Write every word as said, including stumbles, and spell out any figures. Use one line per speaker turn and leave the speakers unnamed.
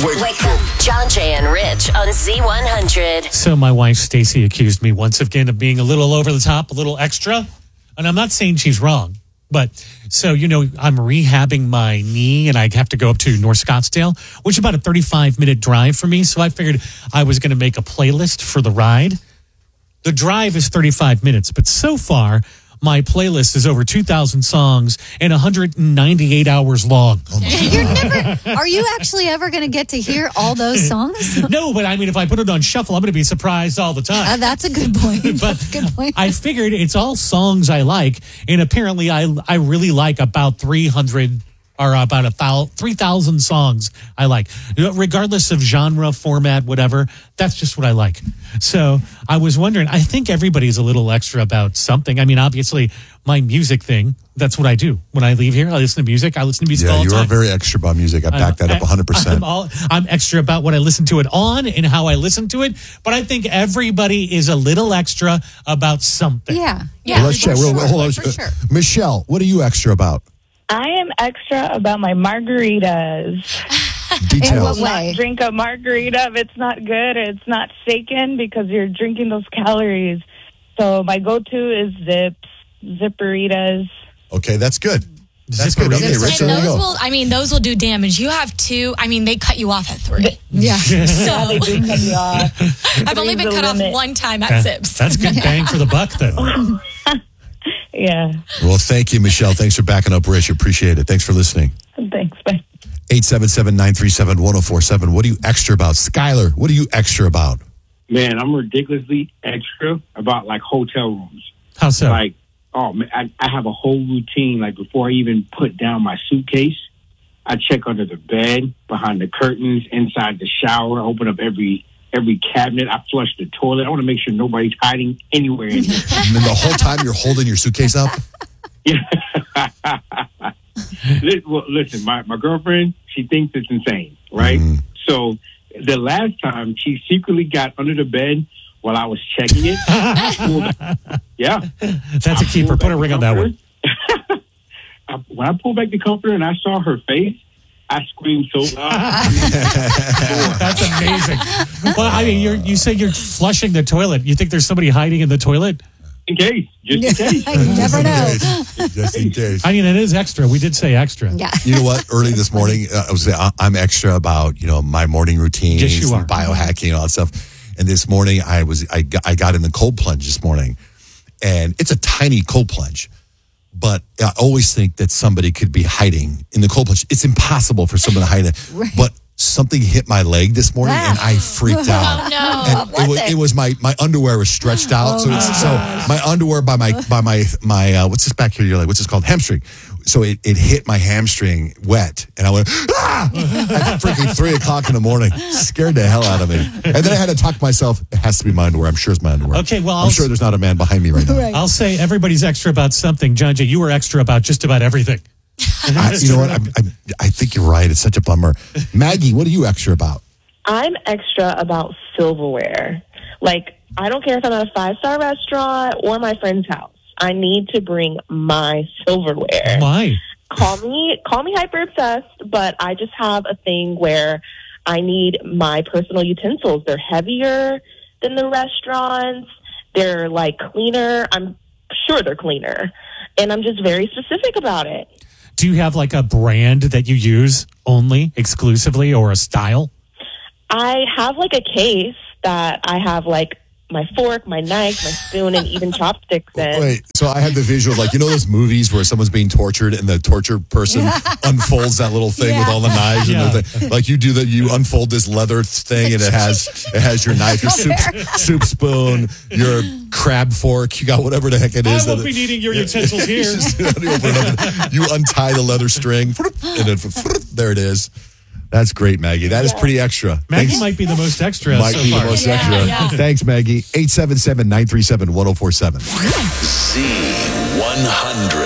Wake, Wake up. John, Jay, and Rich on Z one hundred.
So my wife, Stacy, accused me once again of being a little over the top, a little extra. And I'm not saying she's wrong. But so, you know, I'm rehabbing my knee and I have to go up to North Scottsdale, which is about a thirty-five minute drive for me. So I figured I was going to make a playlist for the ride. The drive is thirty-five minutes, but so far, my playlist is over two thousand songs and one hundred ninety-eight hours long.
Oh You're never, are you actually ever going to get to hear all those songs?
No, but I mean, if I put it on shuffle, I'm going to be surprised all the time.
Uh, that's a good point.
But
That's a good point.
I figured it's all songs I like, and apparently I I really like about three hundred or about a thousand, three thousand songs I like, regardless of genre, format, whatever. That's just what I like. So I was wondering, I think everybody's a little extra about something. I mean, obviously, my music thing, that's what I do. When I leave here, I listen to music. I listen to music
yeah,
all the
you
time.
are very extra about music. I back that up one hundred percent.
I'm, all, I'm extra about what I listen to it on and how I listen to it. But I think everybody is a little extra about something.
Yeah. Yeah.
Well, let's check.
For
Real,
sure.
hold on.
For sure.
Michelle, what are you extra about?
I am extra about my margaritas.
Details.
In what
Will
way?
not drink a margarita if it's not good. It's not shaken because you're drinking those calories. So my go-to is Zips, Zipperitas.
Okay, that's good. That's
Zipper
good. Okay,
Zippers.
Rich,
And
there you
those
go.
will, I mean, those will do damage. You have two, I mean, they cut you off at three.
Yeah.
So
They do cut you off.
I've only been
Three's
cut
the
off
limit.
one time at
Yeah,
Zips.
That's good bang for the buck, then.
Yeah.
Well, thank you, Michelle. Thanks for backing up, Rich. Appreciate it. Thanks for listening.
Thanks. Bye.
eight seven seven, nine three seven, one zero four seven. What are you extra about? Skylar, what are you extra about?
Man, I'm ridiculously extra about like hotel rooms.
How so?
Like, oh man, I, I have a whole routine. Like before I even put down my suitcase, I check under the bed, behind the curtains, inside the shower. I open up every every cabinet. I flush the toilet. I want to make sure nobody's hiding anywhere in here.
And then the whole time you're holding your suitcase up?
Li- well, listen, my, my girlfriend, she thinks it's insane, right?
Mhm.
So the last time she secretly got under the bed while I was checking it. I pulled back- yeah.
That's a
I
keeper.
pulled
Put a
back
ring
the
on that one.
comforter. I, when I pulled back the comforter and I saw her face, I screamed so loud.
That's amazing. Well, I mean, you're, you say you're flushing the toilet. You think there's somebody hiding in the toilet?
In case, just in case.
You never know.
Just in case.
I mean, it is extra. We did say extra.
Yeah.
You know what? Early this morning, uh, I was I- I'm extra about you know my morning routines,
Yes, you
and
are.
biohacking, and all that stuff. And this morning, I was I got, I got in the cold plunge this morning, and it's a tiny cold plunge, but I always think that somebody could be hiding in the cold plunge. It's impossible for someone to hide it,
Right.
but something hit my leg this morning,
Ah.
and I freaked out.
Oh, no.
And
What
it was,
was it?
it was my my underwear was stretched out, so it's, so my underwear by my by my my uh, what's this back here? You're like, what's this called? Hamstring. So it, it hit my hamstring wet, and I went ah at freaking three o'clock in the morning, scared the hell out of me. And then I had to talk to myself. It has to be my underwear. I'm sure it's my underwear.
Okay, well,
I'm
I'll-
sure there's not a man behind me right now.
Right.
I'll say everybody's extra about something. John Jay, you were extra about just about everything.
I, you know what? I'm, I'm, I think you're right. It's such a bummer. Maggie, what are you extra about?
I'm extra about silverware. Like, I don't care if I'm at a five-star restaurant or my friend's house. I need to bring my silverware.
Why?
Call me, call me hyper obsessed, but I just have a thing where I need my personal utensils. They're heavier than the restaurants. They're like cleaner. I'm sure they're cleaner, and I'm just very specific about it.
Do you have like a brand that you use only, exclusively, or a style?
I have like a case that I have like my fork, my knife, my spoon, and even chopsticks in.
Wait, so I had the visual of like, you know those movies where someone's being tortured and the tortured person unfolds that little thing with all the knives
Yeah.
and the thing. Like you do that, you unfold this leather thing and it has it has your knife, your soup soup spoon, your crab fork, you got whatever the heck it is.
I won't
that
be
it-
needing your utensils here.
you untie the leather string and then there it is. That's great, Maggie. That is pretty extra.
Maggie
Thanks.
might be the most extra
Might
so
be
far.
the most
Yeah,
extra.
yeah.
Thanks, Maggie. eight seven seven, nine three seven, one zero four seven.
Z one hundred.